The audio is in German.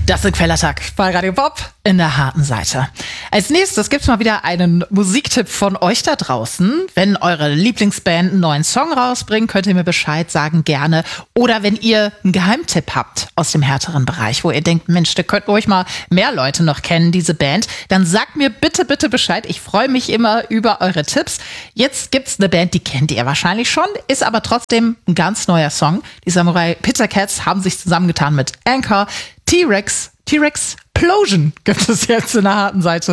Das ist Quellertag bei Radio Bob in der harten Seite. Als nächstes gibt's mal wieder einen Musiktipp von euch da draußen. Wenn eure Lieblingsband einen neuen Song rausbringt, könnt ihr mir Bescheid sagen, gerne. Oder wenn ihr einen Geheimtipp habt aus dem härteren Bereich, wo ihr denkt, Mensch, da könnten euch mal mehr Leute noch kennen, diese Band, dann sagt mir bitte Bescheid. Ich freue mich immer über eure Tipps. Jetzt gibt's eine Band, die kennt ihr wahrscheinlich schon, ist aber trotzdem ein ganz neuer Song. Die Samurai Pittercats haben sich zusammengetan mit Anchor. T-Rex Plosion gibt es jetzt in der harten Seite.